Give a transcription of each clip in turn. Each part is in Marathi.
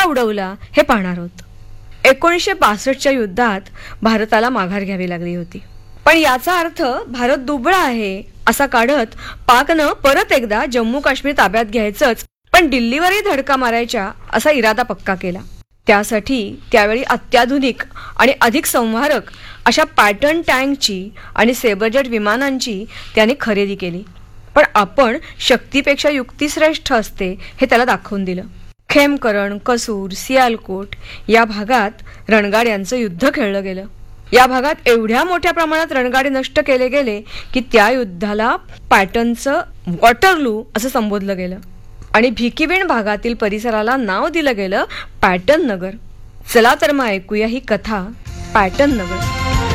उडवला हे पाहणार आहोत. 1962च्या युद्धात भारताला माघार घ्यावी लागली होती. पण याचा अर्थ भारत दुबळा आहे असा काढत पाकनं परत एकदा जम्मू काश्मीर ताब्यात घ्यायचंच, पण दिल्लीवरही धडका मारायचा असा इरादा पक्का केला. त्यासाठी त्यावेळी अत्याधुनिक आणि अधिक संवाहक अशा पॅटर्न टँकची आणि सेबरजेट विमानांची त्याने खरेदी केली. पण आपण शक्तीपेक्षा युक्ती श्रेष्ठ असते हे त्याला दाखवून दिलं. खेमकरण, कसूर, सियालकोट या भागात रणगाड्यांचं युद्ध खेळलं गेलं. या भागात एवढ्या मोठ्या प्रमाणात रणगाडे नष्ट केले गेले की त्या युद्धाला पॅटर्नचं वॉटरलू असं संबोधलं गेलं आणि भिकीविण भागातील परिसराला नाव दिलं गेलं पॅटर्न नगर. चला तर मग ऐकूया ही कथा पॅटर्न नगर.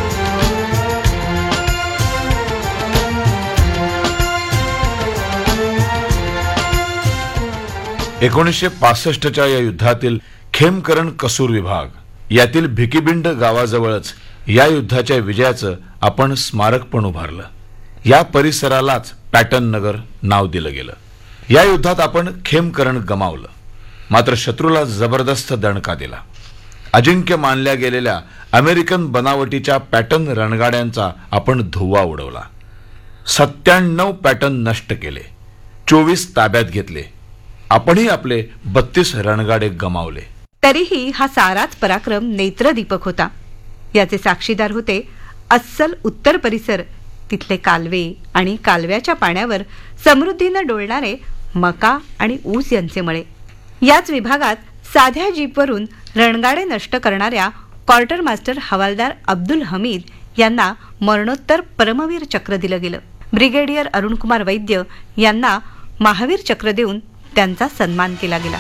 1965च्या या युद्धातील खेमकरण कसूर विभाग यातील भिकीबिंड गावाजवळच या युद्धाच्या विजयाचं आपण स्मारक पण उभारलं. या परिसरालाच पॅटर्न नगर नाव दिलं गेलं. या युद्धात आपण खेमकरण गमावलं, मात्र शत्रूला जबरदस्त दणका दिला. अजिंक्य मानल्या गेलेल्या अमेरिकन बनावटीच्या पॅटर्न रणगाड्यांचा आपण धुव्वा उडवला. 97 पॅटर्न नष्ट केले, 24 ताब्यात घेतले. आपणही आपले 32 रणगाडे गमावले. तरीही हा साराच पराक्रम नेत्रदीपक होता. याचे साक्षीदार होते अस्सल उत्तर परिसर, तिथले कालवे आणि कालव्याच्या पाण्यावर समृद्धीनं डोलणारे मका आणि ऊस यांचे मळे. याच विभागात साध्या जीपवरून रणगाडे नष्ट करणाऱ्या क्वार्टर मास्टर हवालदार अब्दुल हमीद यांना मरणोत्तर परमवीर चक्र दिलं गेलं. ब्रिगेडियर अरुणकुमार वैद्य यांना महावीर चक्र देऊन त्यांचा सन्मान केला गेला.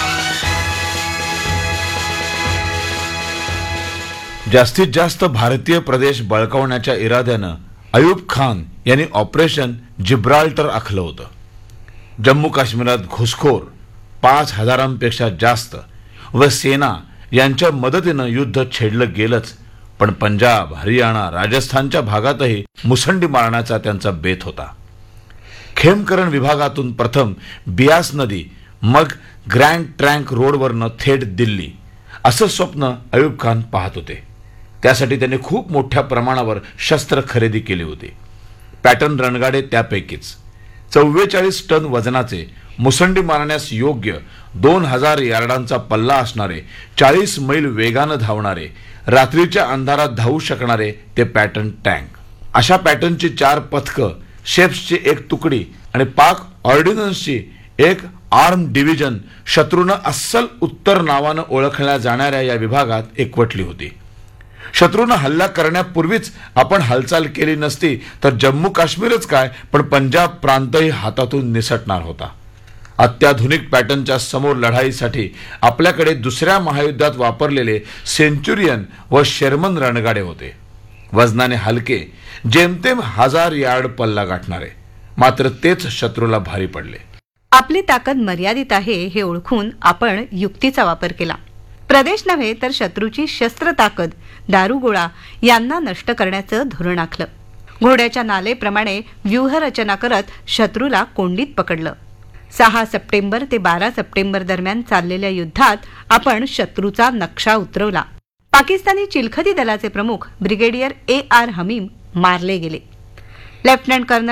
जास्तीत जास्त भारतीय प्रदेश बळकावण्याच्या इराद्यानं अयूब खान यांनी ऑपरेशन जिब्राल्टर आखलं होतं. जम्मू काश्मीरात घुसखोर 5,000पेक्षा जास्त व सेना यांच्या मदतीनं युद्ध छेडलं गेलंच, पण पंजाब, हरियाणा, राजस्थानच्या भागातही मुसंडी मारण्याचा त्यांचा बेत होता. खेमकरण विभागातून प्रथम बियास नदी, मग ग्रँड ट्रँक रोडवरनं थेट दिल्ली असं स्वप्न अयूब खान पाहत होते. त्यासाठी त्यांनी खूप मोठ्या प्रमाणावर शस्त्र खरेदी केली होती. पॅटर्न रणगाडे त्यापैकीच. 44 टन वजनाचे, मुसंडी मारण्यास योग्य, 2000 यार्डांचा पल्ला असणारे, 40 मैल वेगानं धावणारे, रात्रीच्या अंधारात धावू शकणारे ते पॅटर्न टँक. अशा पॅटर्नची 4 पथकं, शेप्सची 1 तुकडी आणि पाक ऑर्डिनन्सची 1 आर्म डिव्हिजन शत्रूनं अस्सल उत्तर नावानं ओळखल्या जाणाऱ्या या विभागात एकवटली होती. शत्रूनं हल्ला करण्यापूर्वीच आपण हालचाल केली नसती तर जम्मू काश्मीरच काय, पण पंजाब प्रांतही हातातून निसटणार होता. अत्याधुनिक पॅटर्नच्या समोर लढाईसाठी आपल्याकडे दुसऱ्या महायुद्धात वापरलेले सेंचुरियन व शेरमन रणगाडे होते. वजनाने हलके, जेमतेम 1000 यार्ड पल्ला गाठणारे, मात्र तेच शत्रूला भारी पडले. आपली ताकद मर्यादित आहे हे ओळखून आपण युक्तीचा वापर केला. प्रदेश नव्हे तर शत्रूची शस्त्र ताकद, दारुगोळा यांना नष्ट करण्याचं धोरण आखलं. घोड्याच्या नालेप्रमाणे व्यूहरचना करत शत्रूला कोंडीत पकडलं. 6 सप्टेंबर ते 12 सप्टेंबर दरम्यान चाललेल्या युद्धात आपण शत्रूचा नक्षा उतरवला. पाकिस्तानी चिलखती दलाचे प्रमुख ब्रिगेडियर AR हमीम मारले गेले. Lieutenant colonel